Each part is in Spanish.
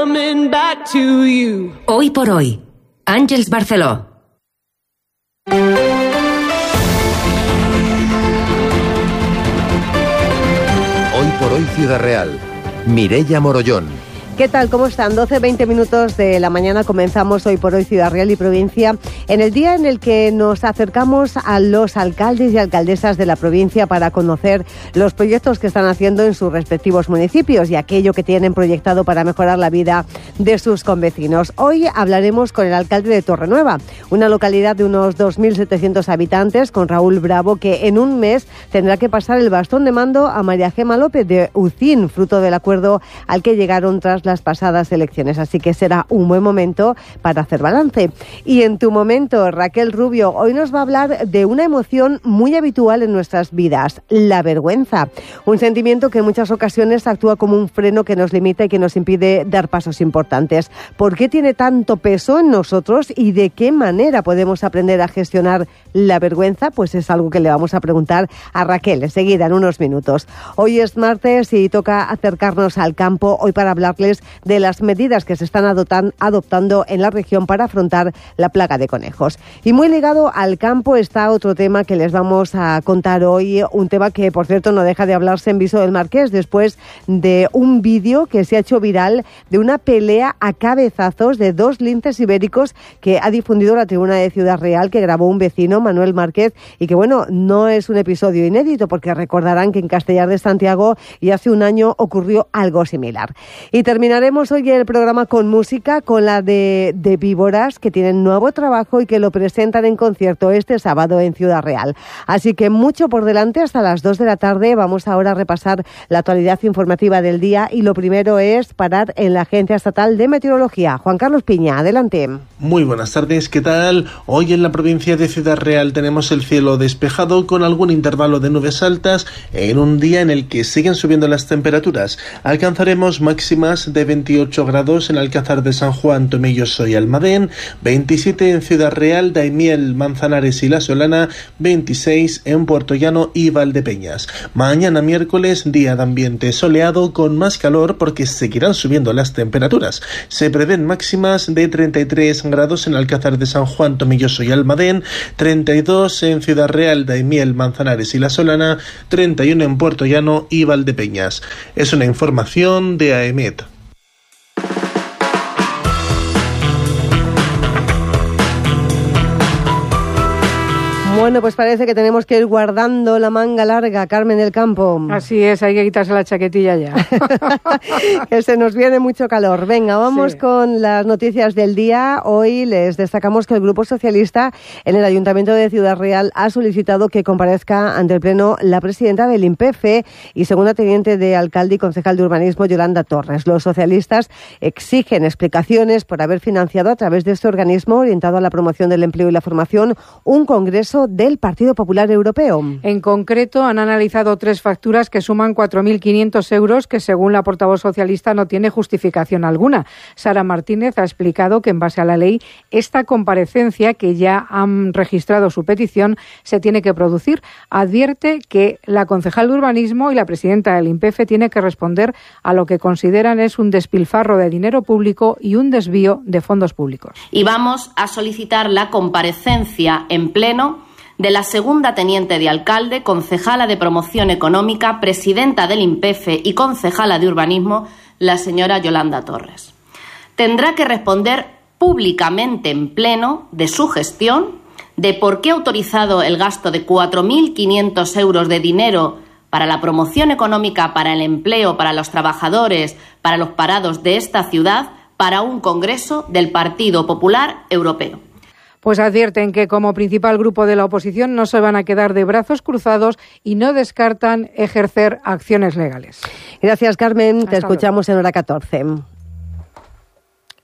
Hoy por hoy, Àngels Barceló. Hoy por hoy Ciudad Real, Mireia Morollón. ¿Qué tal? ¿Cómo están? 12:20 minutos de la mañana comenzamos Hoy por Hoy Ciudad Real y Provincia, en el día en el que nos acercamos a los alcaldes y alcaldesas de la provincia para conocer los proyectos que están haciendo en sus respectivos municipios y aquello que tienen proyectado para mejorar la vida de sus convecinos. Hoy hablaremos con el alcalde de Torrenueva, una localidad de unos 2.700 habitantes, con Raúl Bravo, que en un mes tendrá que pasar el bastón de mando a María Gema López de Ucín, fruto del acuerdo al que llegaron tras las pasadas elecciones, así que será un buen momento para hacer balance. Y en tu momento, Raquel Rubio, hoy nos va a hablar de una emoción muy habitual en nuestras vidas, la vergüenza, un sentimiento que en muchas ocasiones actúa como un freno que nos limita y que nos impide dar pasos importantes. ¿Por qué tiene tanto peso en nosotros y de qué manera podemos aprender a gestionar la vergüenza? Pues es algo que le vamos a preguntar a Raquel enseguida, en unos minutos. Hoy es martes y toca acercarnos al campo, hoy para hablarles de las medidas que se están adoptando en la región para afrontar la plaga de conejos. Y muy ligado al campo está otro tema que les vamos a contar hoy, un tema que, por cierto, no deja de hablarse en Viso del Marqués después de un vídeo que se ha hecho viral de una pelea a cabezazos de dos linces ibéricos que ha difundido la Tribuna de Ciudad Real, que grabó un vecino, Manuel Márquez, y que, bueno, no es un episodio inédito, porque recordarán que en Castellar de Santiago y hace un año ocurrió algo similar. Y terminaremos hoy el programa con música, con la de Víboras, que tienen nuevo trabajo y que lo presentan en concierto este sábado en Ciudad Real. Así que mucho por delante hasta las 2 de la tarde. Vamos ahora a repasar la actualidad informativa del día y lo primero es parar en la Agencia Estatal de Meteorología. Juan Carlos Piña, adelante. Muy buenas tardes, ¿qué tal? Hoy en la provincia de Ciudad Real tenemos el cielo despejado con algún intervalo de nubes altas en un día en el que siguen subiendo las temperaturas. Alcanzaremos máximas de 28 grados en Alcázar de San Juan, Tomelloso y Almadén, 27 en Ciudad Real, Daimiel, Manzanares y La Solana, 26 en Puertollano y Valdepeñas. Mañana miércoles, día de ambiente soleado con más calor porque seguirán subiendo las temperaturas. Se prevén máximas de 33 grados en Alcázar de San Juan, Tomelloso y Almadén, 32 en Ciudad Real, Daimiel, Manzanares y La Solana, 31 en Puertollano y Valdepeñas. Es una información de AEMET. Bueno, pues parece que tenemos que ir guardando la manga larga, Carmen del Campo. Así es, hay que quitarse la chaquetilla ya. Que se nos viene mucho calor. Venga, vamos con las noticias del día. Hoy les destacamos que el Grupo Socialista en el Ayuntamiento de Ciudad Real ha solicitado que comparezca ante el Pleno la presidenta del INPEFE y segunda teniente de alcalde y concejal de urbanismo, Yolanda Torres. Los socialistas exigen explicaciones por haber financiado a través de este organismo orientado a la promoción del empleo y la formación un congreso del Partido Popular Europeo. En concreto, han analizado 3 facturas que suman 4.500 euros que, según la portavoz socialista, no tiene justificación alguna. Sara Martínez ha explicado que, en base a la ley, esta comparecencia, que ya han registrado su petición, se tiene que producir. Advierte que la concejal de urbanismo y la presidenta del INPEFE tiene que responder a lo que consideran es un despilfarro de dinero público y un desvío de fondos públicos. Y vamos a solicitar la comparecencia en pleno de la segunda teniente de alcalde, concejala de promoción económica, presidenta del INPEFE y concejala de urbanismo, la señora Yolanda Torres. Tendrá que responder públicamente en pleno de su gestión, de por qué ha autorizado el gasto de 4.500 euros de dinero para la promoción económica, para el empleo, para los trabajadores, para los parados de esta ciudad, para un congreso del Partido Popular Europeo. Pues advierten que como principal grupo de la oposición no se van a quedar de brazos cruzados y no descartan ejercer acciones legales. Gracias, Carmen. Te escuchamos en hora 14.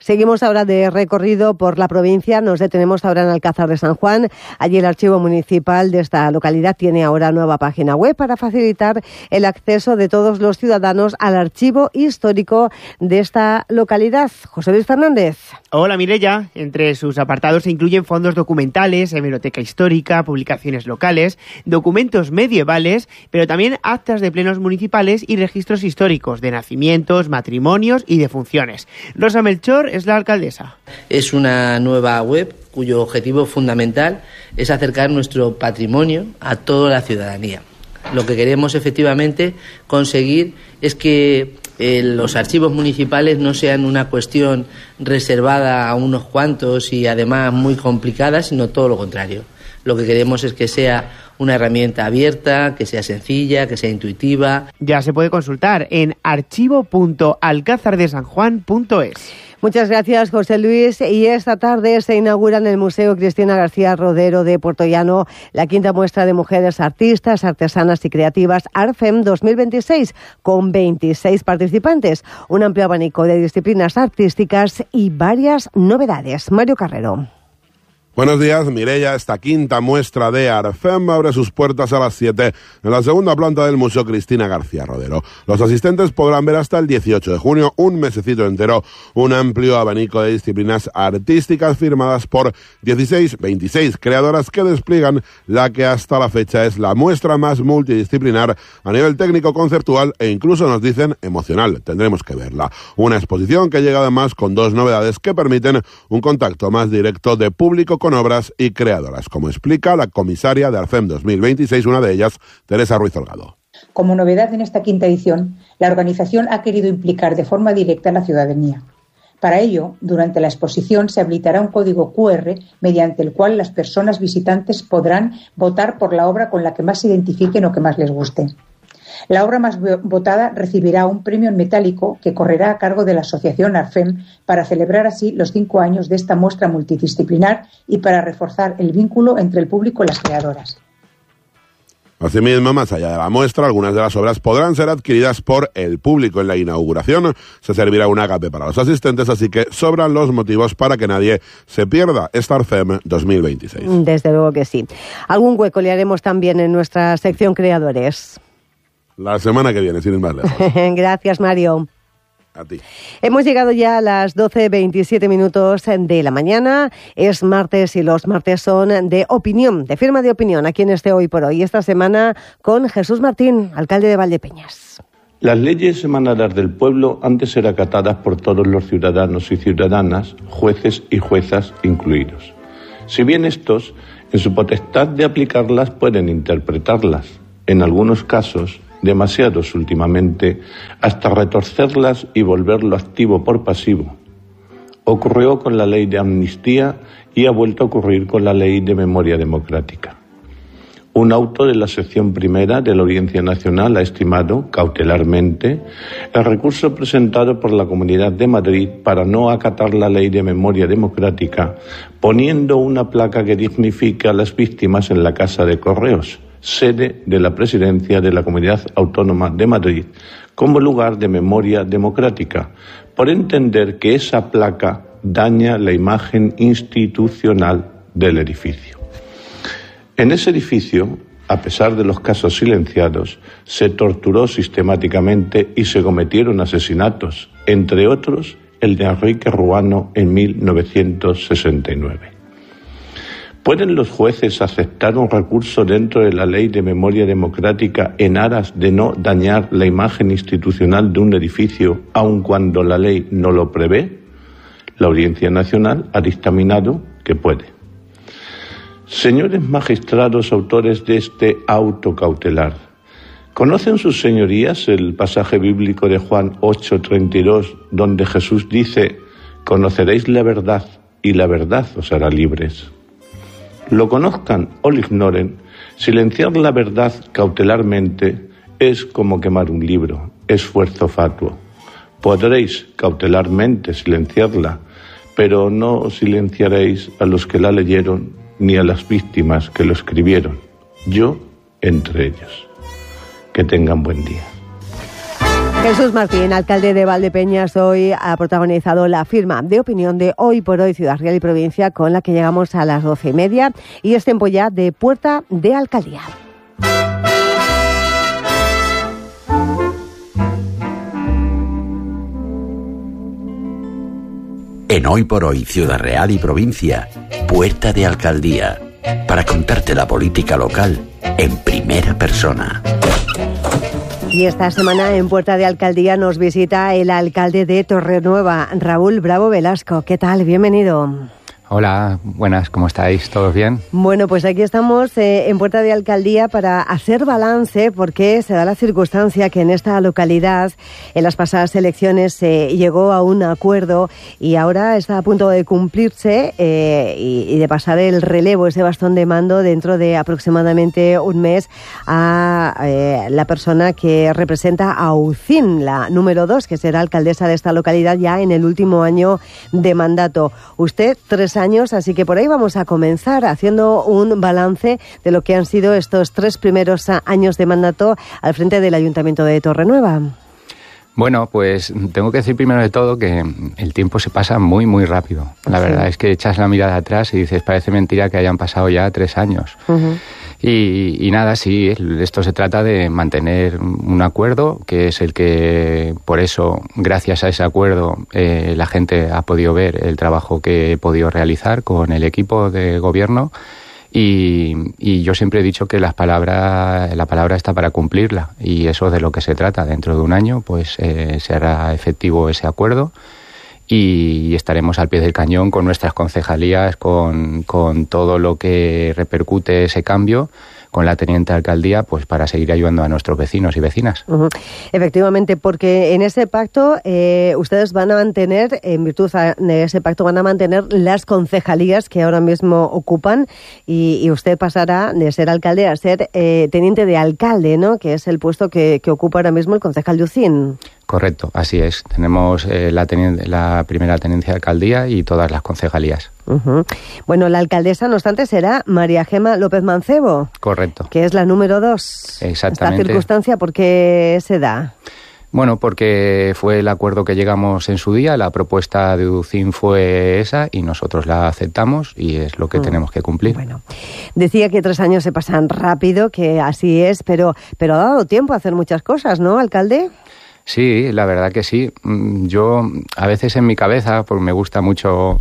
Seguimos ahora de recorrido por la provincia. Nos detenemos ahora en Alcázar de San Juan. Allí el archivo municipal de esta localidad tiene ahora nueva página web para facilitar el acceso de todos los ciudadanos al archivo histórico de esta localidad. José Luis Fernández. Hola Mireia. Entre sus apartados se incluyen fondos documentales, hemeroteca histórica, publicaciones locales, documentos medievales, pero también actas de plenos municipales y registros históricos de nacimientos, matrimonios y defunciones. Rosa Melchor es la alcaldesa. Es una nueva web cuyo objetivo fundamental es acercar nuestro patrimonio a toda la ciudadanía. Lo que queremos efectivamente conseguir es que los archivos municipales no sean una cuestión reservada a unos cuantos y además muy complicada, sino todo lo contrario. Lo que queremos es que sea una herramienta abierta, que sea sencilla, que sea intuitiva. Ya se puede consultar en archivo.alcázardesanjuan.es. Muchas gracias, José Luis. Y esta tarde se inaugura en el Museo Cristina García Rodero de Puertollano la quinta muestra de mujeres artistas, artesanas y creativas ARFEM 2026, con 26 participantes, un amplio abanico de disciplinas artísticas y varias novedades. Mario Carrero. Buenos días, Mireia. Esta quinta muestra de ARFEM abre sus puertas a las 7 en la segunda planta del Museo Cristina García Rodero. Los asistentes podrán ver hasta el 18 de junio, un mesecito entero, un amplio abanico de disciplinas artísticas firmadas por 26 creadoras que despliegan la que hasta la fecha es la muestra más multidisciplinar a nivel técnico, conceptual e incluso, nos dicen, emocional. Tendremos que verla. Una exposición que llega además con dos novedades que permiten un contacto más directo de público con obras y creadoras, como explica la comisaria de ARFEM 2026, una de ellas, Teresa Ruiz Holgado. Como novedad en esta quinta edición, la organización ha querido implicar de forma directa a la ciudadanía. Para ello, durante la exposición se habilitará un código QR mediante el cual las personas visitantes podrán votar por la obra con la que más se identifiquen o que más les guste. La obra más votada recibirá un premio en metálico que correrá a cargo de la asociación ARFEM para celebrar así los 5 años de esta muestra multidisciplinar y para reforzar el vínculo entre el público y las creadoras. Asimismo, más allá de la muestra, algunas de las obras podrán ser adquiridas por el público. En la inauguración se servirá un agape para los asistentes, así que sobran los motivos para que nadie se pierda esta ARFEM 2026. Desde luego que sí. Algún hueco le haremos también en nuestra sección Creadores. La semana que viene, sin ir más lejos. Gracias, Mario. A ti. Hemos llegado ya a las 12:27 de la mañana. Es martes y los martes son de opinión, de firma de opinión, aquí en este Hoy por Hoy. Esta semana con Jesús Martín, alcalde de Valdepeñas. Las leyes emanadas del pueblo han de ser acatadas por todos los ciudadanos y ciudadanas, jueces y juezas incluidos. Si bien estos, en su potestad de aplicarlas, pueden interpretarlas, en algunos casos, demasiados últimamente, hasta retorcerlas y volverlo activo por pasivo. Ocurrió con la ley de amnistía y ha vuelto a ocurrir con la ley de memoria democrática. Un auto de la sección primera de la Audiencia Nacional ha estimado, cautelarmente, el recurso presentado por la Comunidad de Madrid para no acatar la ley de memoria democrática, poniendo una placa que dignifique a las víctimas en la Casa de Correos, sede de la Presidencia de la Comunidad Autónoma de Madrid, como lugar de memoria democrática, por entender que esa placa daña la imagen institucional del edificio. En ese edificio, a pesar de los casos silenciados, se torturó sistemáticamente y se cometieron asesinatos, entre otros el de Enrique Ruano en 1969. ¿Pueden los jueces aceptar un recurso dentro de la ley de memoria democrática en aras de no dañar la imagen institucional de un edificio, aun cuando la ley no lo prevé? La Audiencia Nacional ha dictaminado que puede. Señores magistrados autores de este auto cautelar, ¿conocen sus señorías el pasaje bíblico de Juan 8:32, donde Jesús dice: «Conoceréis la verdad y la verdad os hará libres»? Lo conozcan o lo ignoren, silenciar la verdad cautelarmente es como quemar un libro, esfuerzo fatuo. Podréis cautelarmente silenciarla, pero no silenciaréis a los que la leyeron ni a las víctimas que lo escribieron, yo entre ellos. Que tengan buen día. Jesús Martín, alcalde de Valdepeñas, hoy ha protagonizado la firma de opinión de Hoy por Hoy Ciudad Real y Provincia, con la que llegamos a las 12:30, y es tiempo ya de Puerta de Alcaldía. En Hoy por Hoy Ciudad Real y Provincia, Puerta de Alcaldía, para contarte la política local en primera persona. Y esta semana en Puerta de Alcaldía nos visita el alcalde de Torrenueva, Raúl Bravo Velasco. ¿Qué tal? Bienvenido. Hola, buenas, ¿cómo estáis? ¿Todos bien? Bueno, pues aquí estamos en Puerta de Alcaldía para hacer balance, porque se da la circunstancia que en esta localidad, en las pasadas elecciones, se llegó a un acuerdo y ahora está a punto de cumplirse y de pasar el relevo, ese bastón de mando, dentro de aproximadamente un mes, a la persona que representa a Ucín, la número 2, que será alcaldesa de esta localidad ya en el último año de mandato. Usted, 3 años, así que por ahí vamos a comenzar haciendo un balance de lo que han sido estos 3 primeros años de mandato al frente del Ayuntamiento de Torrenueva. Bueno, pues tengo que decir primero de todo que el tiempo se pasa muy, muy rápido. La verdad es que echas la mirada atrás y dices, parece mentira que hayan pasado ya 3 años. Y nada, sí, esto se trata de mantener un acuerdo, que es el que, por eso, gracias a ese acuerdo, la gente ha podido ver el trabajo que he podido realizar con el equipo de gobierno. Y yo siempre he dicho que la palabra está para cumplirla, y eso es de lo que se trata. Dentro de un año pues se hará efectivo ese acuerdo y estaremos al pie del cañón con nuestras concejalías, con todo lo que repercute ese cambio, con la teniente alcaldía, pues para seguir ayudando a nuestros vecinos y vecinas. Efectivamente, porque en ese pacto ustedes van a mantener, en virtud de ese pacto, van a mantener las concejalías que ahora mismo ocupan, y usted pasará de ser alcalde a ser teniente de alcalde, ¿no? Que es el puesto que ocupa ahora mismo el concejal de Ucín. Correcto, así es. Tenemos la primera tenencia de alcaldía y todas las concejalías. Bueno, la alcaldesa, no obstante, será María Gema López Mancebo. Correcto. Que es la número 2. Exactamente. ¿Esta circunstancia por qué se da? Bueno, porque fue el acuerdo que llegamos en su día, la propuesta de Ucín fue esa y nosotros la aceptamos y es lo que tenemos que cumplir. Bueno, decía que 3 años se pasan rápido, que así es, pero ha dado tiempo a hacer muchas cosas, ¿no, alcalde? Sí, la verdad que sí. Yo a veces en mi cabeza, porque me gusta mucho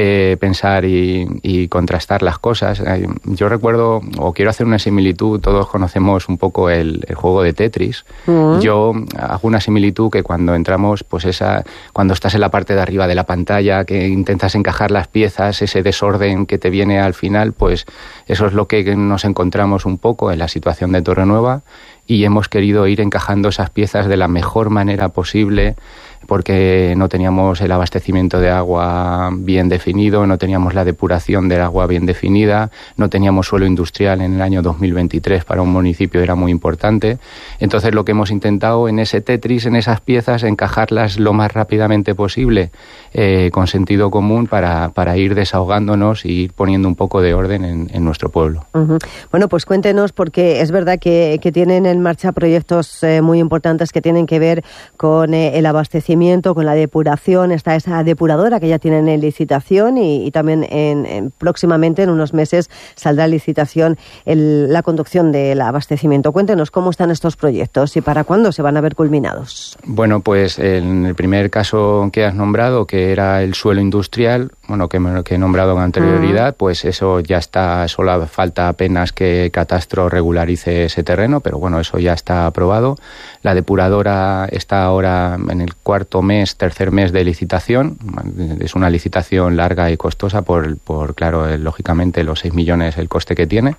pensar y contrastar las cosas, yo recuerdo, o quiero hacer una similitud, todos conocemos un poco el juego de Tetris. Yo hago una similitud que cuando entramos, pues cuando estás en la parte de arriba de la pantalla, que intentas encajar las piezas, ese desorden que te viene al final, pues eso es lo que nos encontramos un poco en la situación de Torrenueva, y hemos querido ir encajando esas piezas de la mejor manera posible, porque no teníamos el abastecimiento de agua bien definido, no teníamos la depuración del agua bien definida, no teníamos suelo industrial en el año 2023, para un municipio era muy importante. Entonces lo que hemos intentado en ese Tetris, en esas piezas, encajarlas lo más rápidamente posible, con sentido común, para ir desahogándonos y ir poniendo un poco de orden en nuestro pueblo. Bueno, pues cuéntenos, porque es verdad que tienen en marcha proyectos muy importantes que tienen que ver con el abastecimiento, con la depuración. Está esa depuradora que ya tienen en licitación y también próximamente, en unos meses, saldrá en licitación la conducción del abastecimiento. Cuéntenos cómo están estos proyectos y para cuándo se van a ver culminados. Bueno, pues en el primer caso que has nombrado, que era el suelo industrial, bueno, que he nombrado con anterioridad, pues eso ya está, solo falta apenas que Catastro regularice ese terreno, pero bueno, eso ya está aprobado. La depuradora está ahora en el tercer mes de licitación. Es una licitación larga y costosa por claro, lógicamente los 6 millones el coste que tiene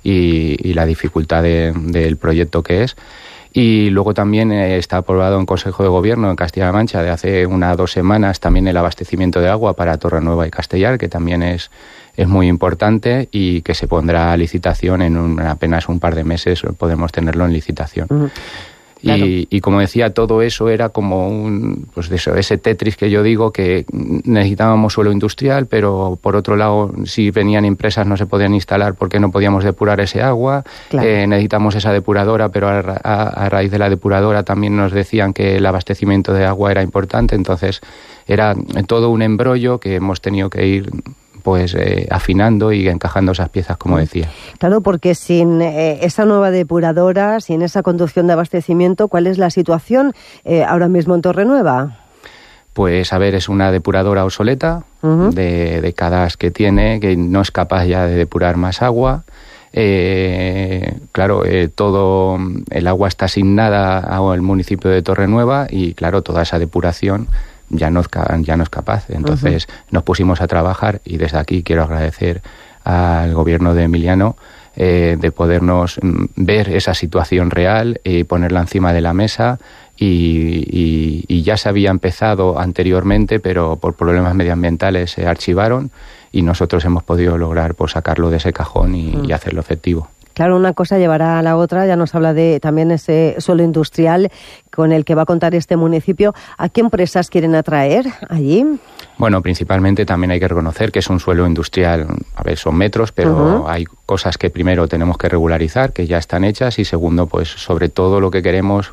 y la dificultad del proyecto que es. Y luego también está aprobado en Consejo de Gobierno en Castilla-La Mancha de hace 1 o 2 semanas también el abastecimiento de agua para Torrenueva y Castellar, que también es muy importante y que se pondrá a licitación en apenas un par de meses, podemos tenerlo en licitación. Claro. Y como decía, todo eso era como ese Tetris que yo digo, que necesitábamos suelo industrial, pero por otro lado, si venían empresas no se podían instalar porque no podíamos depurar ese agua. Claro. Necesitamos esa depuradora, pero a raíz de la depuradora también nos decían que el abastecimiento de agua era importante. Entonces era todo un embrollo que hemos tenido que ir afinando y encajando esas piezas, como decía. Claro, porque sin esa nueva depuradora, sin esa conducción de abastecimiento, ¿cuál es la situación ahora mismo en Torrenueva? Pues, a ver, es una depuradora obsoleta, de décadas que tiene, que no es capaz ya de depurar más agua. Todo el agua está asignada al municipio de Torrenueva y, claro, toda esa depuración ya no es capaz. Entonces nos pusimos a trabajar y desde aquí quiero agradecer al gobierno de Emiliano de podernos ver esa situación real y ponerla encima de la mesa y ya se había empezado anteriormente, pero por problemas medioambientales se archivaron y nosotros hemos podido lograr sacarlo de ese cajón y hacerlo efectivo. Claro, una cosa llevará a la otra. Ya nos habla de también ese suelo industrial con el que va a contar este municipio. ¿A qué empresas quieren atraer allí? Bueno, principalmente también hay que reconocer que es un suelo industrial. A ver, son metros, pero hay cosas que primero tenemos que regularizar, que ya están hechas, y segundo, pues sobre todo lo que queremos,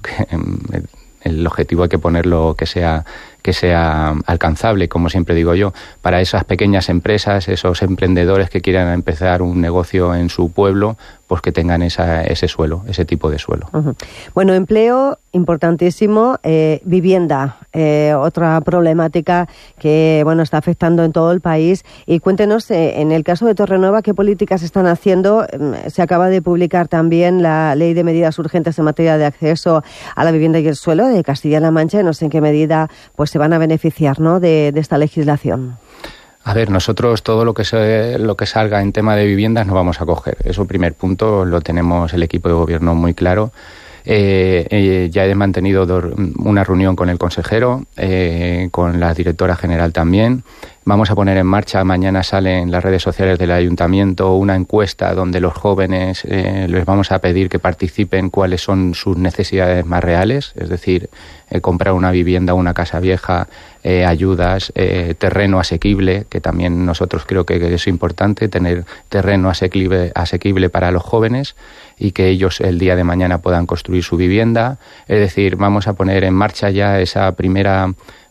el objetivo hay que ponerlo que sea alcanzable, como siempre digo yo, para esas pequeñas empresas, esos emprendedores que quieran empezar un negocio en su pueblo, pues que tengan ese suelo, ese tipo de suelo. Bueno, empleo, importantísimo. Vivienda, otra problemática que está afectando en todo el país. Y cuéntenos, en el caso de Torrenueva, ¿qué políticas están haciendo? Se acaba de publicar también la Ley de Medidas Urgentes en materia de acceso a la vivienda y el suelo de Castilla-La Mancha. No sé en qué medida se van a beneficiar, ¿no?, de esta legislación. A ver, nosotros todo lo que salga en tema de viviendas no vamos a coger. Eso, primer punto, lo tenemos el equipo de gobierno muy claro. Ya he mantenido una reunión con el consejero, con la directora general también. Vamos a poner en marcha, mañana sale en las redes sociales del ayuntamiento una encuesta donde los jóvenes les vamos a pedir que participen cuáles son sus necesidades más reales, es decir, comprar una vivienda, una casa vieja, ayudas, terreno asequible, que también nosotros creo que es importante, tener terreno asequible para los jóvenes y que ellos el día de mañana puedan construir su vivienda. Es decir, vamos a poner en marcha ya esa primera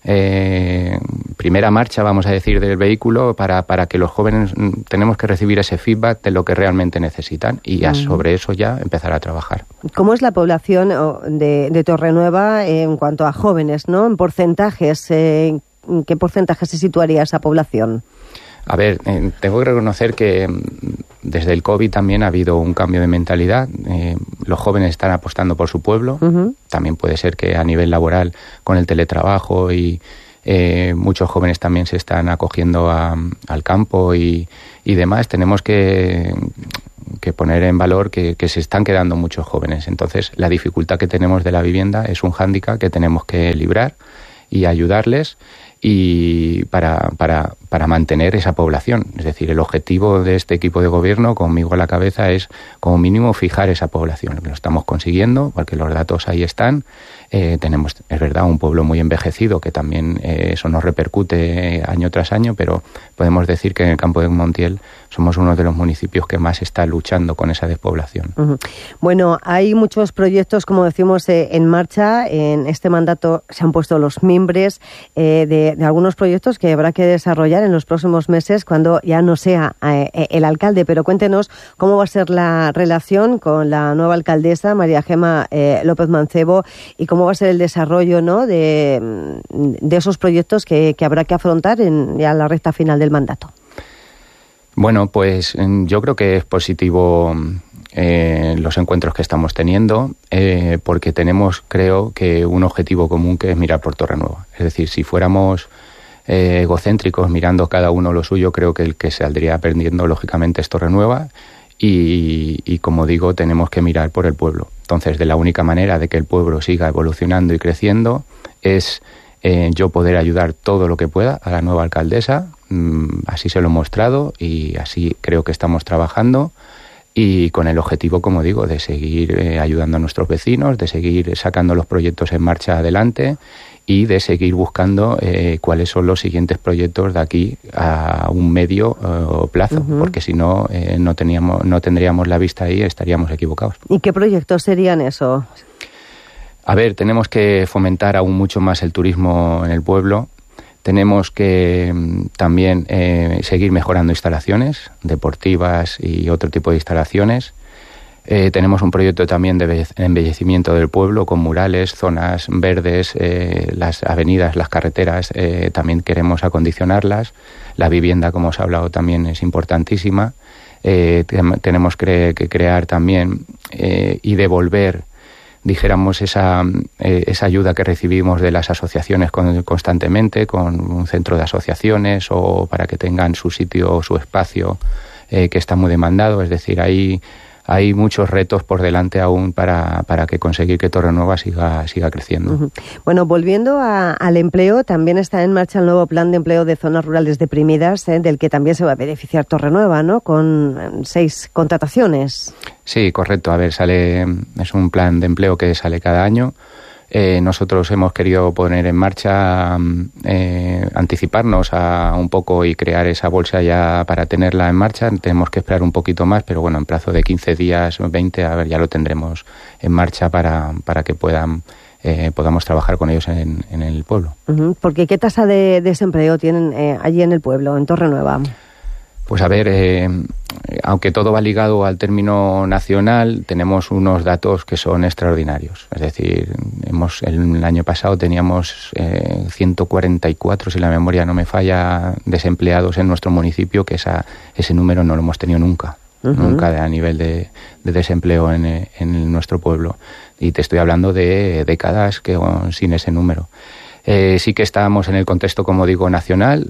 marcha, vamos a decir, del vehículo para que los jóvenes tenemos que recibir ese feedback de lo que realmente necesitan y sobre eso ya empezar a trabajar. ¿Cómo es la población de Torrenueva en cuanto a jóvenes, ¿no? En porcentajes, ¿en qué porcentaje se situaría esa población? A ver, tengo que reconocer que desde el COVID también ha habido un cambio de mentalidad. Los jóvenes están apostando por su pueblo. También puede ser que a nivel laboral, con el teletrabajo y muchos jóvenes también se están acogiendo al campo y demás. Tenemos que poner en valor que se están quedando muchos jóvenes. Entonces, la dificultad que tenemos de la vivienda es un hándicap que tenemos que librar y ayudarles y para mantener esa población. Es decir, el objetivo de este equipo de gobierno, conmigo a la cabeza, es como mínimo fijar esa población. Lo estamos consiguiendo porque los datos ahí están. Tenemos, es verdad, un pueblo muy envejecido que también eso nos repercute año tras año, pero podemos decir que en el campo de Montiel somos uno de los municipios que más está luchando con esa despoblación. Bueno, hay muchos proyectos, como decimos, en marcha. En este mandato se han puesto los mimbres de algunos proyectos que habrá que desarrollar en los próximos meses cuando ya no sea el alcalde. Pero cuéntenos cómo va a ser la relación con la nueva alcaldesa, María Gema López Mancebo, y cómo va a ser el desarrollo, ¿no?, de esos proyectos que habrá que afrontar ya en la recta final del mandato. Bueno, pues yo creo que es positivo los encuentros que estamos teniendo, porque tenemos, creo, que un objetivo común que es mirar por Torrenueva. Es decir, si fuéramos egocéntricos mirando cada uno lo suyo, creo que el que saldría perdiendo lógicamente es Torrenueva y como digo, tenemos que mirar por el pueblo. Entonces, de la única manera de que el pueblo siga evolucionando y creciendo es yo poder ayudar todo lo que pueda a la nueva alcaldesa. Así se lo he mostrado y así creo que estamos trabajando. y con el objetivo, como digo, de seguir ayudando a nuestros vecinos, de seguir sacando los proyectos en marcha adelante y de seguir buscando cuáles son los siguientes proyectos de aquí a un medio plazo, porque si no, no tendríamos la vista ahí, estaríamos equivocados. ¿Y qué proyectos serían esos? A ver, tenemos que fomentar aún mucho más el turismo en el pueblo. Tenemos que también seguir mejorando instalaciones deportivas y otro tipo de instalaciones. Tenemos un proyecto también de embellecimiento del pueblo con murales, zonas verdes, las avenidas, las carreteras, también queremos acondicionarlas. La vivienda, como os he hablado, también es importantísima. Tenemos que crear también y devolver, dijéramos, esa ayuda que recibimos de las asociaciones constantemente, con un centro de asociaciones o para que tengan su sitio o su espacio que está muy demandado. Es decir, hay muchos retos por delante aún para que conseguir que Torrenueva siga creciendo. Bueno, volviendo al empleo, también está en marcha el nuevo plan de empleo de zonas rurales deprimidas, del que también se va a beneficiar Torrenueva, ¿no? Con 6 contrataciones. Sí, correcto. A ver, es un plan de empleo que sale cada año. Nosotros hemos querido poner en marcha, anticiparnos un poco y crear esa bolsa ya para tenerla en marcha. Tenemos que esperar un poquito más, pero bueno, en plazo de 15 días o 20, a ver, ya lo tendremos en marcha para que podamos trabajar con ellos en el pueblo. Porque ¿qué tasa de desempleo tienen allí en el pueblo, en Torrenueva? Pues a ver, aunque todo va ligado al término nacional, tenemos unos datos que son extraordinarios. Es decir, el año pasado teníamos 144, si la memoria no me falla, desempleados en nuestro municipio, que ese número no lo hemos tenido nunca. Nunca a nivel de desempleo en nuestro pueblo. Y te estoy hablando de décadas sin ese número. Sí que estábamos en el contexto, como digo, nacional,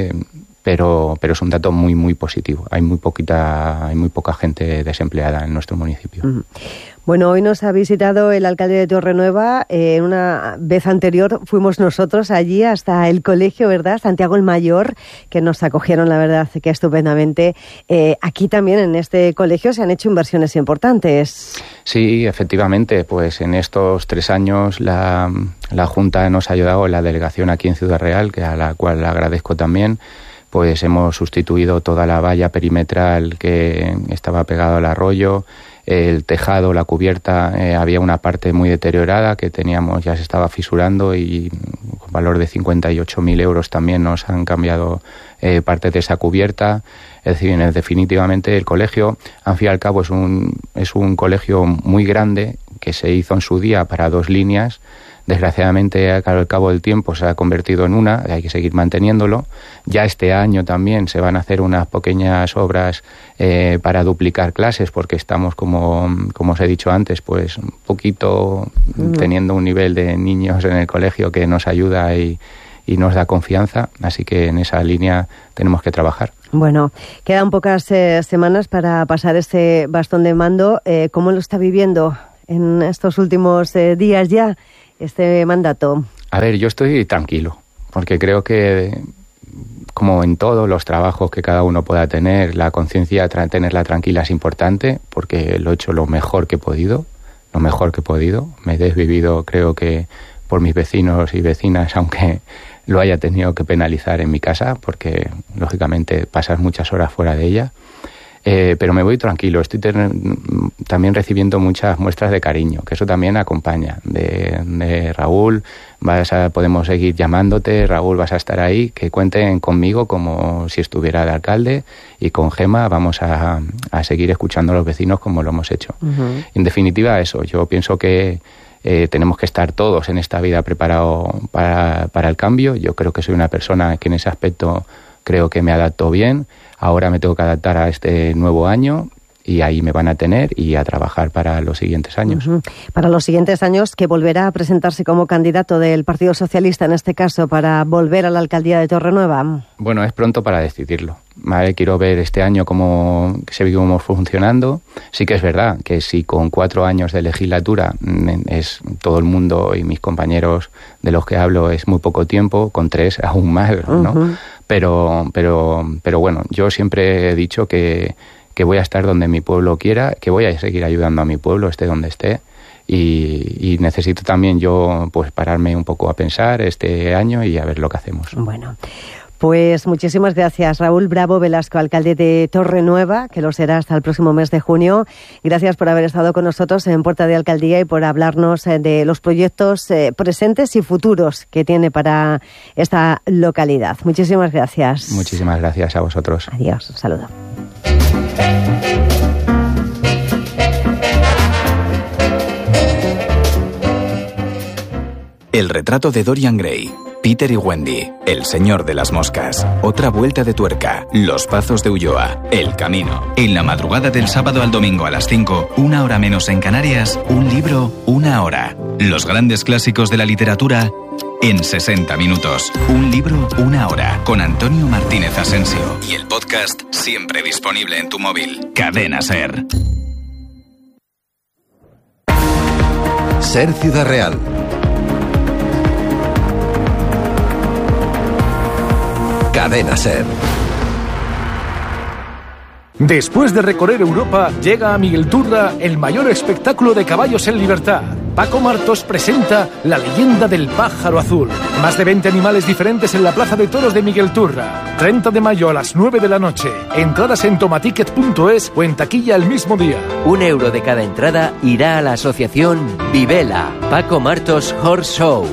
pero es un dato muy, muy positivo. Hay muy poca gente desempleada en nuestro municipio. Bueno, hoy nos ha visitado el alcalde de Torrenueva. Una vez anterior fuimos nosotros allí hasta el colegio, ¿verdad? Santiago el Mayor, que nos acogieron, la verdad, que estupendamente. Aquí también, en este colegio, se han hecho inversiones importantes. Sí, efectivamente. Pues en estos 3 años la Junta nos ha ayudado, la delegación aquí en Ciudad Real, a la cual agradezco también. Pues hemos sustituido toda la valla perimetral que estaba pegada al arroyo, el tejado, la cubierta, había una parte muy deteriorada que ya se estaba fisurando y con valor de 58.000 euros también nos han cambiado parte de esa cubierta. Es decir, definitivamente el colegio, al fin y al cabo, es un colegio muy grande que se hizo en su día para 2 líneas. Desgraciadamente, al cabo del tiempo se ha convertido en una, hay que seguir manteniéndolo. Ya este año también se van a hacer unas pequeñas obras para duplicar clases, porque estamos, como os he dicho antes, pues un poquito teniendo un nivel de niños en el colegio que nos ayuda y nos da confianza, así que en esa línea tenemos que trabajar. Bueno, quedan pocas semanas para pasar este bastón de mando. ¿Cómo lo está viviendo en estos últimos días ya, este mandato? A ver, yo estoy tranquilo, porque creo que, como en todos los trabajos que cada uno pueda tener, la conciencia, tenerla tranquila es importante, porque lo he hecho lo mejor que he podido. Me he desvivido, creo que, por mis vecinos y vecinas, aunque lo haya tenido que penalizar en mi casa, porque, lógicamente, pasas muchas horas fuera de ella. Pero me voy tranquilo, estoy también recibiendo muchas muestras de cariño, que eso también acompaña, de Raúl, podemos seguir llamándote, Raúl, vas a estar ahí, que cuenten conmigo como si estuviera de alcalde, y con Gema vamos a seguir escuchando a los vecinos como lo hemos hecho. En definitiva, eso, yo pienso que tenemos que estar todos en esta vida preparados para el cambio. Yo creo que soy una persona que en ese aspecto creo que me adapto bien. Ahora me tengo que adaptar a este nuevo año y ahí me van a tener y a trabajar para los siguientes años. Para los siguientes años, que volverá a presentarse como candidato del Partido Socialista, en este caso, para volver a la alcaldía de Torrenueva. Bueno, es pronto para decidirlo. Vale, quiero ver este año cómo seguimos funcionando. Sí que es verdad que si con 4 años de legislatura es todo el mundo y mis compañeros de los que hablo es muy poco tiempo, con 3 aún más, ¿no? Pero bueno, yo siempre he dicho que que voy a estar donde mi pueblo quiera, que voy a seguir ayudando a mi pueblo, esté donde esté. Y necesito también yo pues pararme un poco a pensar este año y a ver lo que hacemos. Bueno, pues muchísimas gracias, Raúl Bravo Velasco, alcalde de Torrenueva, que lo será hasta el próximo mes de junio. Gracias por haber estado con nosotros en Puerta de Alcaldía y por hablarnos de los proyectos presentes y futuros que tiene para esta localidad. Muchísimas gracias. Muchísimas gracias a vosotros. Adiós, un saludo. El retrato de Dorian Gray, Peter y Wendy, El señor de las moscas, Otra vuelta de tuerca, Los pazos de Ulloa, El camino. En la madrugada del sábado al domingo a las 5, 1 hora menos en Canarias, un libro, 1 hora. Los grandes clásicos de la literatura en 60 minutos. Un libro, 1 hora. Con Antonio Martínez Asensio. Y el podcast siempre disponible en tu móvil. Cadena SER. SER Ciudad Real. Cadena SER. Después de recorrer Europa, llega a Miguelturra el mayor espectáculo de caballos en libertad. Paco Martos presenta La leyenda del pájaro azul. Más de 20 animales diferentes en la Plaza de Toros de Miguelturra. 30 de mayo a las 9 de la noche. Entradas en tomaticket.es o en taquilla el mismo día. €1 de cada entrada irá a la asociación Vivela. Paco Martos Horse Show.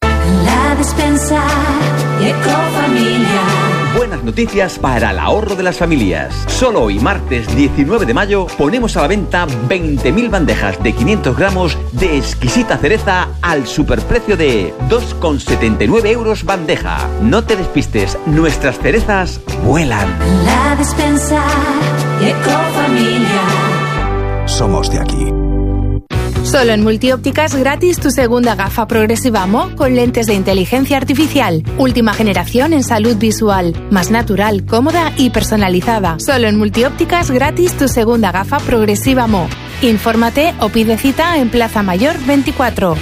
La despensa Ecofamilia. Buenas noticias para el ahorro de las familias. Solo hoy, martes 19 de mayo, ponemos a la venta 20.000 bandejas de 500 gramos de exquisita cereza al superprecio de 2,79 € bandeja. No te despistes, nuestras cerezas vuelan. La despensa Ecofamilia. Somos de aquí. Solo en Multiópticas gratis tu segunda gafa progresiva Mo con lentes de inteligencia artificial. Última generación en salud visual. Más natural, cómoda y personalizada. Solo en Multiópticas gratis tu segunda gafa progresiva Mo. Infórmate o pide cita en Plaza Mayor 24.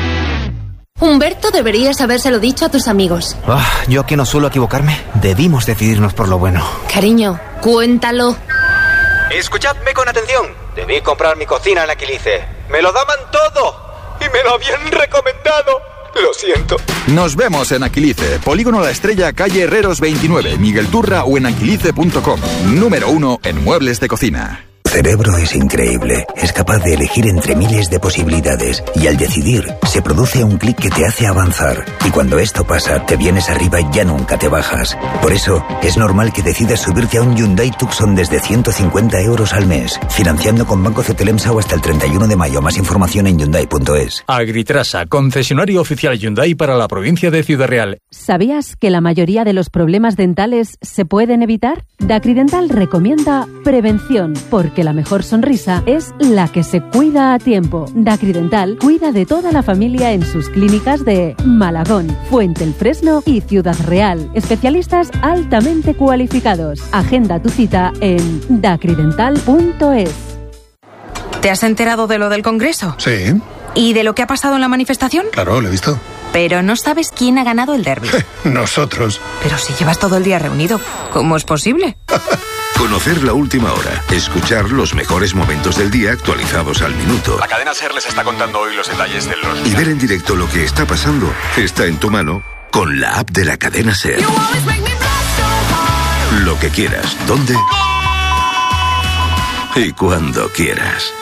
Humberto, deberías habérselo dicho a tus amigos. Yo aquí no suelo equivocarme. Debimos decidirnos por lo bueno. Cariño, cuéntalo. Escuchadme con atención. Debí comprar mi cocina en Aquilice. Me lo daban todo y me lo habían recomendado. Lo siento. Nos vemos en Aquilice, Polígono La Estrella, calle Herreros 29, Miguelturra o en aquilice.com. Número 1 en muebles de cocina. Tu cerebro es increíble, es capaz de elegir entre miles de posibilidades y al decidir se produce un clic que te hace avanzar y cuando esto pasa te vienes arriba y ya nunca te bajas. Por eso es normal que decidas subirte a un Hyundai Tucson desde 150 € al mes, financiando con Banco Cetelemsa o hasta el 31 de mayo. Más información en Hyundai.es. Agritrasa, concesionario oficial Hyundai para la provincia de Ciudad Real. ¿Sabías que la mayoría de los problemas dentales se pueden evitar? Dacridental recomienda prevención, porque la mejor sonrisa es la que se cuida a tiempo. Dacridental cuida de toda la familia en sus clínicas de Malagón, Fuente el Fresno y Ciudad Real. Especialistas altamente cualificados. Agenda tu cita en dacridental.es. ¿Te has enterado de lo del Congreso? Sí. ¿Y de lo que ha pasado en la manifestación? Claro, lo he visto. Pero no sabes quién ha ganado el derbi. Nosotros. Pero si llevas todo el día reunido, ¿cómo es posible? Conocer la última hora, escuchar los mejores momentos del día actualizados al minuto. La cadena SER les está contando hoy los detalles de los... Y ver en directo lo que está pasando está en tu mano con la app de la cadena SER. Lo que quieras, dónde y cuando quieras.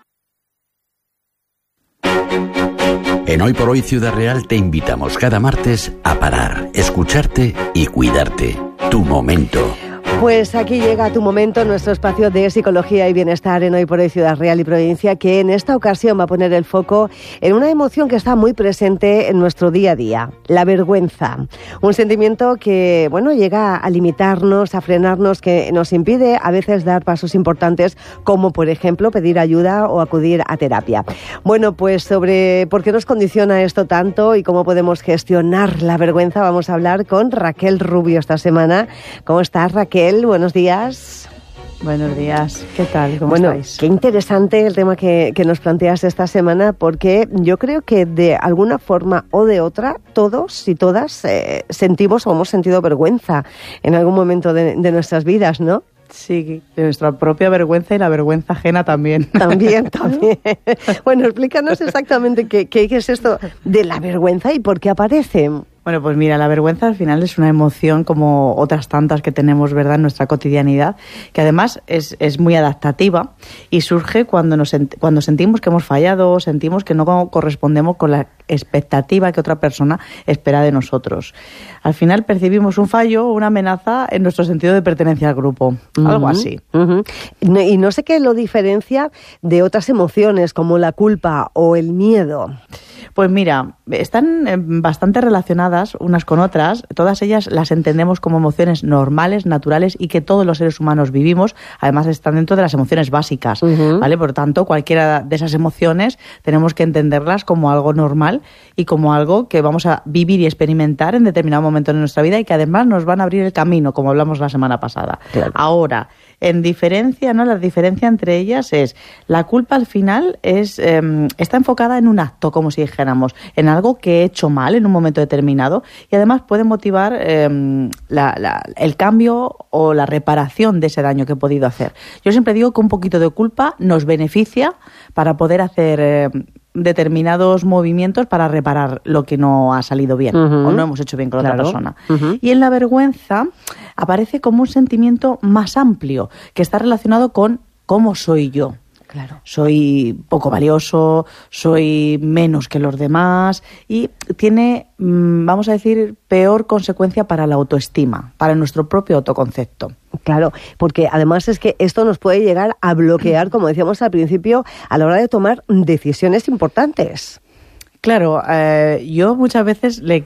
En Hoy por Hoy Ciudad Real te invitamos cada martes a parar, escucharte y cuidarte. Tu momento. Pues aquí llega tu momento, nuestro espacio de psicología y bienestar en Hoy por Hoy Ciudad Real y Provincia, que en esta ocasión va a poner el foco en una emoción que está muy presente en nuestro día a día, la vergüenza. Un sentimiento que, llega a limitarnos, a frenarnos, que nos impide a veces dar pasos importantes, como por ejemplo pedir ayuda o acudir a terapia. Bueno, pues sobre por qué nos condiciona esto tanto y cómo podemos gestionar la vergüenza, vamos a hablar con Raquel Rubio esta semana. ¿Cómo estás, Raquel? Buenos días. Buenos días. ¿Qué tal? ¿Cómo estáis? Qué interesante el tema que nos planteas esta semana, porque yo creo que de alguna forma o de otra, todos y todas sentimos o hemos sentido vergüenza en algún momento de nuestras vidas, ¿no? Sí, de nuestra propia vergüenza y la vergüenza ajena también. También. Bueno, explícanos exactamente qué es esto de la vergüenza y por qué aparece. Bueno, pues mira, la vergüenza al final es una emoción como otras tantas que tenemos, ¿verdad?, en nuestra cotidianidad, que además es muy adaptativa y surge cuando sentimos que hemos fallado, sentimos que no correspondemos con la expectativa que otra persona espera de nosotros. Al final percibimos un fallo o una amenaza en nuestro sentido de pertenencia al grupo, algo así. Y no sé qué lo diferencia de otras emociones como la culpa o el miedo. Pues mira, están bastante relacionadas unas con otras. Todas ellas las entendemos como emociones normales, naturales y que todos los seres humanos vivimos. Además, están dentro de las emociones básicas, ¿vale? Por tanto, cualquiera de esas emociones tenemos que entenderlas como algo normal y como algo que vamos a vivir y experimentar en determinado momento de nuestra vida y que además nos van a abrir el camino, como hablamos la semana pasada. Claro. Ahora, en diferencia, ¿no? La diferencia entre ellas es la culpa al final está enfocada en un acto, como si dijéramos, en algo que he hecho mal en un momento determinado y además puede motivar el cambio o la reparación de ese daño que he podido hacer. Yo siempre digo que un poquito de culpa nos beneficia para poder hacer determinados movimientos para reparar lo que no ha salido bien o no hemos hecho bien con otra persona. Y en la vergüenza aparece como un sentimiento más amplio que está relacionado con cómo soy yo. Claro. Soy poco valioso, soy menos que los demás y tiene, vamos a decir, peor consecuencia para la autoestima, para nuestro propio autoconcepto. Claro, porque además es que esto nos puede llegar a bloquear, como decíamos al principio, a la hora de tomar decisiones importantes. Claro, yo muchas veces yo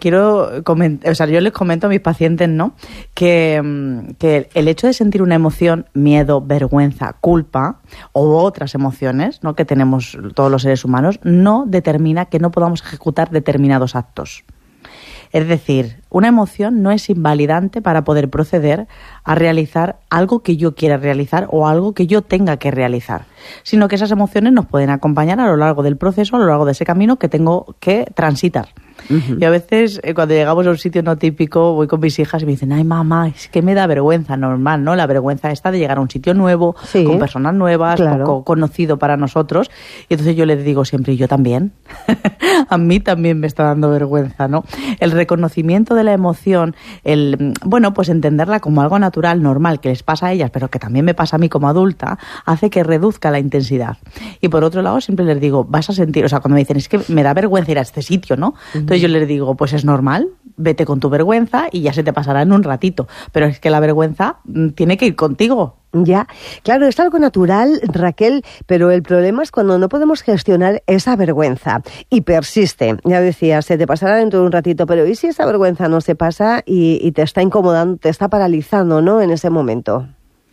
les comento a mis pacientes, ¿no?, que el hecho de sentir una emoción, miedo, vergüenza, culpa o otras emociones, ¿no?, que tenemos todos los seres humanos, no determina que no podamos ejecutar determinados actos. Es decir, una emoción no es invalidante para poder proceder a realizar algo que yo quiera realizar o algo que yo tenga que realizar, sino que esas emociones nos pueden acompañar a lo largo del proceso, a lo largo de ese camino que tengo que transitar. Y a veces cuando llegamos a un sitio no típico voy con mis hijas y me dicen, ay mamá, es que me da vergüenza, normal, ¿no? La vergüenza esta de llegar a un sitio nuevo, con personas nuevas, poco conocido para nosotros. Y entonces yo les digo siempre, y yo también, a mí también me está dando vergüenza, ¿no? El reconocimiento de la emoción, pues entenderla como algo natural, normal, que les pasa a ellas, pero que también me pasa a mí como adulta, hace que reduzca la intensidad. Y por otro lado siempre les digo, vas a sentir, o sea, cuando me dicen, es que me da vergüenza ir a este sitio, ¿no? Entonces yo les digo, pues es normal, vete con tu vergüenza y ya se te pasará en un ratito. Pero es que la vergüenza tiene que ir contigo. Ya, claro, es algo natural, Raquel, pero el problema es cuando no podemos gestionar esa vergüenza y persiste. Ya decía, se te pasará dentro de un ratito, pero ¿y si esa vergüenza no se pasa y te está incomodando, te está paralizando, ¿no?, en ese momento?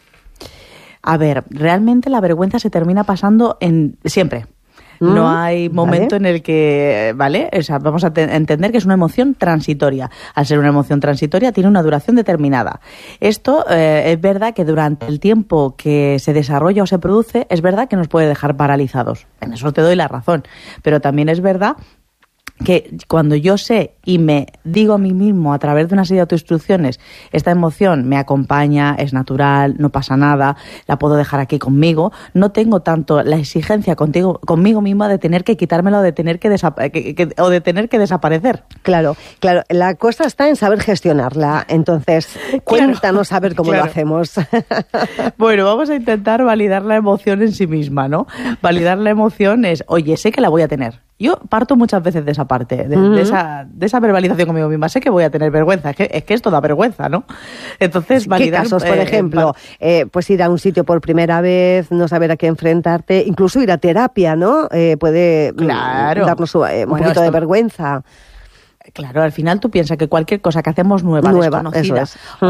A ver, realmente la vergüenza se termina pasando siempre. No hay momento en el que, ¿vale? O sea, vamos a entender que es una emoción transitoria. Al ser una emoción transitoria, tiene una duración determinada. Esto es verdad que durante el tiempo que se desarrolla o se produce, es verdad que nos puede dejar paralizados. En eso te doy la razón. Pero también es verdad que cuando yo sé y me digo a mí mismo a través de una serie de autoinstrucciones, esta emoción me acompaña, es natural, no pasa nada, la puedo dejar aquí conmigo, no tengo tanto la exigencia conmigo misma de tener que quitármela o de tener que desaparecer. Claro, la cosa está en saber gestionarla. Entonces, cuéntanos a ver cómo lo hacemos. Bueno, vamos a intentar validar la emoción en sí misma, ¿no? Validar la emoción es, oye, sé que la voy a tener. Yo parto muchas veces de esa parte, de esa verbalización conmigo misma. Sé que voy a tener vergüenza, es que esto da vergüenza, ¿no? Entonces, validar... ¿Qué casos, por ejemplo? Pues ir a un sitio por primera vez, no saber a qué enfrentarte, incluso ir a terapia, ¿no? Puede darnos un poquito de vergüenza. Claro, al final tú piensas que cualquier cosa que hacemos nueva desconocida,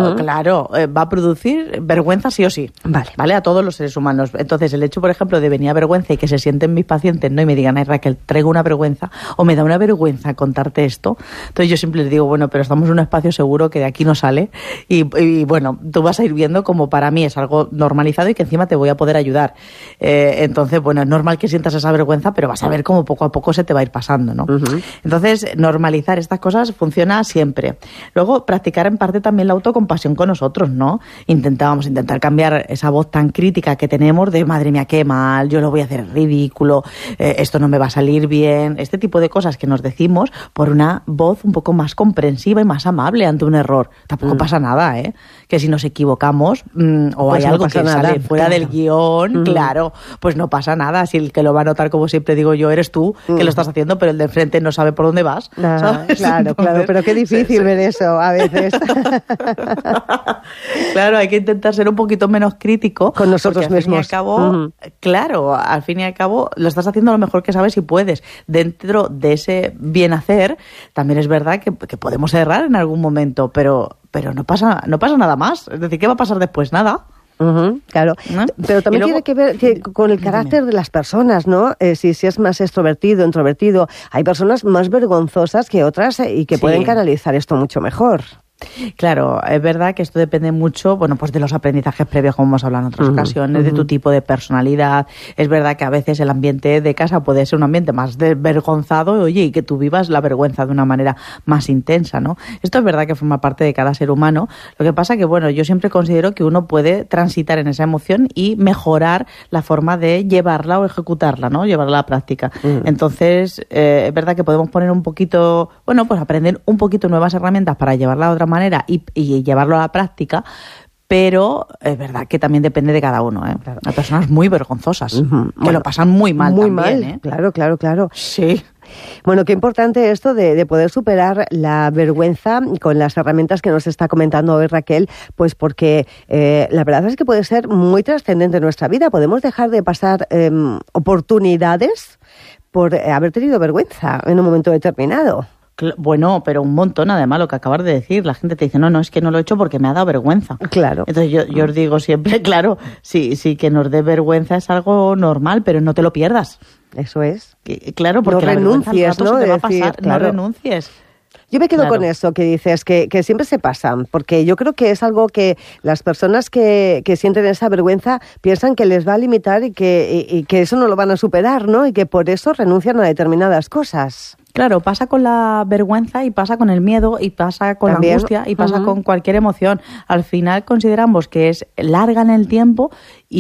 va a producir vergüenza sí o sí, ¿vale? A todos los seres humanos. Entonces, el hecho, por ejemplo, de venir a vergüenza y que se sienten mis pacientes, ¿no?, y me digan, ay Raquel, traigo una vergüenza, o me da una vergüenza contarte esto. Entonces yo siempre les digo, bueno, pero estamos en un espacio seguro que de aquí no sale y bueno, tú vas a ir viendo como para mí es algo normalizado y que encima te voy a poder ayudar. Entonces, bueno, es normal que sientas esa vergüenza, pero vas a ver cómo poco a poco se te va a ir pasando, ¿no? Entonces, normalizar estas cosas funciona siempre. Luego, practicar en parte también la autocompasión con nosotros, ¿no? Intentar cambiar esa voz tan crítica que tenemos de madre mía, qué mal, yo lo voy a hacer ridículo, esto no me va a salir bien, este tipo de cosas que nos decimos por una voz un poco más comprensiva y más amable ante un error. Tampoco pasa nada, ¿eh? Que si nos equivocamos o pues hay no algo que sale fuera del guión, claro, pues no pasa nada. Si el que lo va a notar, como siempre digo yo, eres tú que lo estás haciendo, pero el de enfrente no sabe por dónde vas. ¿Sabes? Claro, claro, pero qué difícil ver eso a veces. Claro, hay que intentar ser un poquito menos crítico con nosotros mismos. Al fin y al cabo, claro, al fin y al cabo lo estás haciendo lo mejor que sabes y puedes. Dentro de ese bien hacer, también es verdad que podemos errar en algún momento, pero no pasa nada más. Es decir, ¿qué va a pasar después? Nada. Claro, pero también tiene que ver con el carácter de las personas, ¿no? Si es más extrovertido, introvertido. Hay personas más vergonzosas que otras y que pueden canalizar esto mucho mejor. Claro, es verdad que esto depende mucho, bueno, pues de los aprendizajes previos, como hemos hablado en otras ocasiones, de tu tipo de personalidad. Es verdad que a veces el ambiente de casa puede ser un ambiente más desvergonzado, oye, y que tú vivas la vergüenza de una manera más intensa, ¿no? Esto es verdad que forma parte de cada ser humano. Lo que pasa que, bueno, yo siempre considero que uno puede transitar en esa emoción y mejorar la forma de llevarla o ejecutarla, ¿no? Llevarla a la práctica. Entonces, es verdad que podemos poner un poquito, bueno, pues aprender un poquito nuevas herramientas para llevarla a otra manera y llevarlo a la práctica, pero es verdad que también depende de cada uno, ¿eh? Claro. Hay personas muy vergonzosas que lo pasan muy mal también, ¿eh? Claro. Sí. Bueno, qué importante esto de poder superar la vergüenza con las herramientas que nos está comentando hoy Raquel, pues porque la verdad es que puede ser muy trascendente en nuestra vida. Podemos dejar de pasar oportunidades por haber tenido vergüenza en un momento determinado. Bueno, pero un montón, además, lo que acabas de decir. La gente te dice, no, es que no lo he hecho porque me ha dado vergüenza. Claro. Entonces yo os digo siempre, claro, sí, que nos dé vergüenza es algo normal, pero no te lo pierdas. Eso es. Claro, porque no renuncies, ¿no? Se te va a pasar, claro. No renuncies. Yo me quedo con eso que dices, que siempre se pasan, porque yo creo que es algo que las personas que sienten esa vergüenza piensan que les va a limitar y que eso no lo van a superar, ¿no? Y que por eso renuncian a determinadas cosas. Claro, pasa con la vergüenza y pasa con el miedo y pasa con la angustia y pasa con cualquier emoción. Al final consideramos que es larga en el tiempo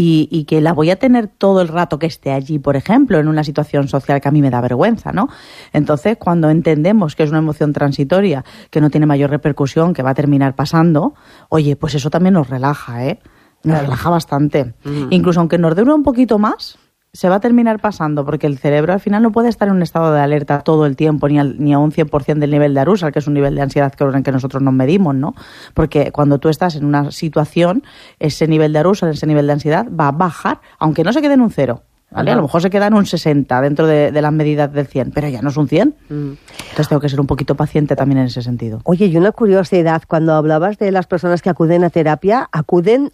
y que la voy a tener todo el rato que esté allí, por ejemplo, en una situación social que a mí me da vergüenza, ¿no? Entonces, cuando entendemos que es una emoción transitoria, que no tiene mayor repercusión, que va a terminar pasando, oye, pues eso también nos relaja, ¿eh? Nos relaja bastante. Incluso aunque nos dure un poquito más, se va a terminar pasando, porque el cerebro al final no puede estar en un estado de alerta todo el tiempo, ni a un 100% del nivel de arousal, que es un nivel de ansiedad con el que nosotros nos medimos, ¿no? Porque cuando tú estás en una situación, ese nivel de arousal, ese nivel de ansiedad va a bajar, aunque no se quede en un 0. ¿Vale? A lo mejor se queda en un 60 dentro de las medidas del 100, pero ya no es un 100. Entonces tengo que ser un poquito paciente también en ese sentido. Oye, y una curiosidad, cuando hablabas de las personas que acuden a terapia, acuden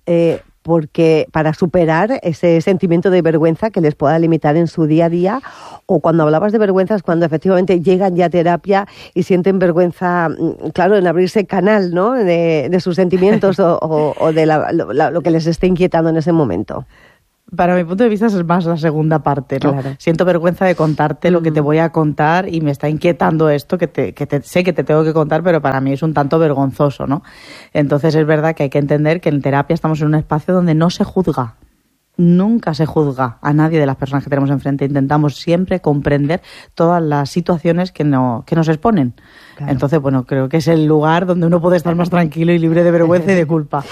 porque para superar ese sentimiento de vergüenza que les pueda limitar en su día a día, o cuando hablabas de vergüenza es cuando efectivamente llegan ya a terapia y sienten vergüenza, claro, en abrirse canal, ¿no? De sus sentimientos o de lo que les esté inquietando en ese momento. Para mi punto de vista es más la segunda parte, ¿no? Claro. Siento vergüenza de contarte lo que te voy a contar y me está inquietando esto que sé que te tengo que contar, pero para mí es un tanto vergonzoso, ¿no? Entonces es verdad que hay que entender que en terapia estamos en un espacio donde no se juzga. Nunca se juzga a nadie de las personas que tenemos enfrente. Intentamos siempre comprender todas las situaciones que nos exponen. Claro. Entonces, bueno, creo que es el lugar donde uno puede estar más tranquilo y libre de vergüenza y de culpa.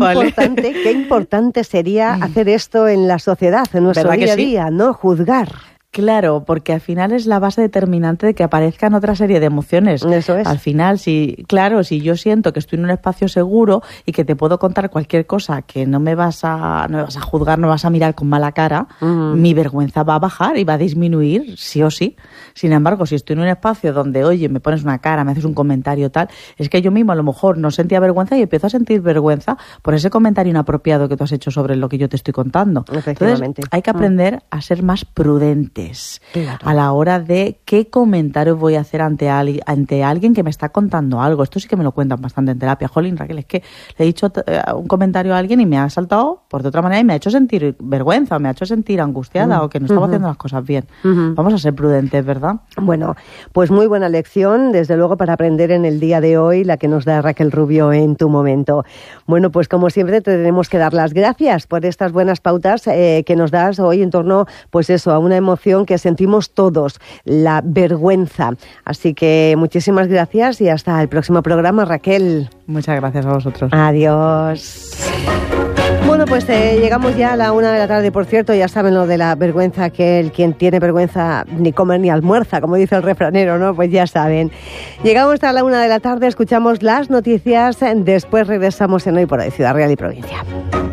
Qué importante sería hacer esto en la sociedad, en nuestro día a día, ¿no? Juzgar. Claro, porque al final es la base determinante de que aparezcan otra serie de emociones. Eso es. Al final, si yo siento que estoy en un espacio seguro y que te puedo contar cualquier cosa que no me vas a juzgar, no vas a mirar con mala cara, mi vergüenza va a bajar y va a disminuir, sí o sí. Sin embargo, si estoy en un espacio donde, oye, me pones una cara, me haces un comentario tal, es que yo mismo a lo mejor no sentía vergüenza y empiezo a sentir vergüenza por ese comentario inapropiado que tú has hecho sobre lo que yo te estoy contando. Efectivamente. Entonces, hay que aprender a ser más prudente. límites a la hora de qué comentarios voy a hacer ante alguien que me está contando algo. Esto sí que me lo cuentan bastante en terapia. Jolín, Raquel, es que le he dicho un comentario a alguien y me ha saltado por de otra manera y me ha hecho sentir vergüenza, me ha hecho sentir angustiada o que no estaba haciendo las cosas bien. Vamos a ser prudentes, ¿verdad? Bueno, pues muy buena lección, desde luego, para aprender en el día de hoy, la que nos da Raquel Rubio en Tu Momento. Bueno, pues como siempre te tenemos que dar las gracias por estas buenas pautas que nos das hoy en torno, pues eso, a una emoción que sentimos todos, la vergüenza. Así que muchísimas gracias y hasta el próximo programa, Raquel. Muchas gracias a vosotros. Adiós. Bueno, pues llegamos ya a la 1 de la tarde. Por cierto, ya saben lo de la vergüenza, que quien tiene vergüenza ni come ni almuerza, como dice el refranero, ¿no? Pues ya saben. Llegamos a la 1 de la tarde, escuchamos las noticias, después regresamos en Hoy por Hoy, Ciudad Real y Provincia.